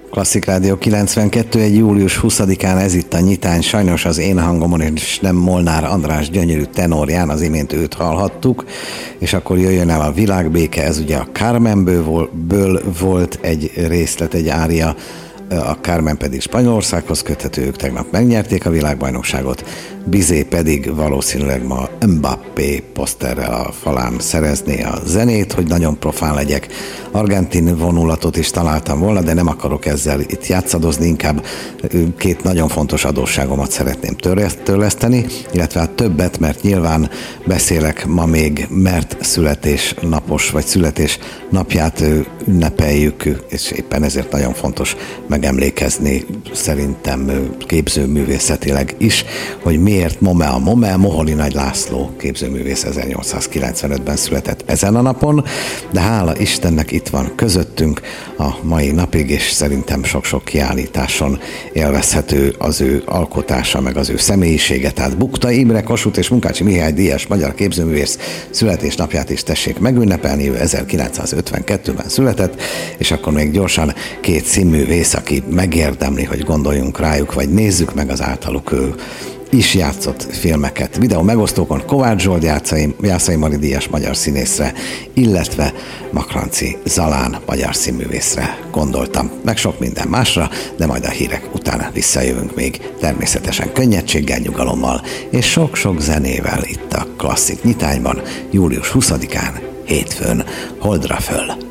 Klasszik Rádió 92, egy július 20-án ez itt a nyitány, sajnos az én hangomon és nem Molnár András gyönyörű tenorján, az imént őt hallhattuk, és akkor jöjjön el a világbéke, ez ugye a Carmenből volt egy részlet, egy ária, a Carmen pedig Spanyolországhoz köthető, ők tegnap megnyerték a világbajnokságot, Bizé pedig valószínűleg ma Mbappé poszterrel a falán szerezné a zenét, hogy nagyon profán legyek. Argentin vonulatot is találtam volna, de nem akarok ezzel itt játszadozni, inkább két nagyon fontos adósságomat szeretném törleszteni, illetve hát többet, mert nyilván beszélek ma még, mert születésnapos vagy születésnapját ünnepeljük, és éppen ezért nagyon fontos megemlékezni szerintem képzőművészetileg is, hogy miért Moholi Nagy László képzőművész 1895-ben született ezen a napon, de hála Istennek itt van közöttünk a mai napig, és szerintem sok-sok kiállításon élvezhető az ő alkotása, meg az ő személyisége. Tehát Bukta Imre, Kossuth és Munkácsi Mihály díjas magyar képzőművész születésnapját is tessék megünnepelni, ő 1952-ben született, és akkor még gyorsan két színművész, aki megérdemli, hogy gondoljunk rájuk, vagy nézzük meg az általuk is játszott filmeket. Videó megosztókon Kovács Zsolt, Jászai Mari díjas magyar színészre, illetve Makranci Zalán magyar színművészre gondoltam. Meg sok minden másra, de majd a hírek után visszajövünk még természetesen könnyedséggel, nyugalommal és sok-sok zenével itt a Klasszik Nyitányban, július 20-án, hétfőn, Holdra föl.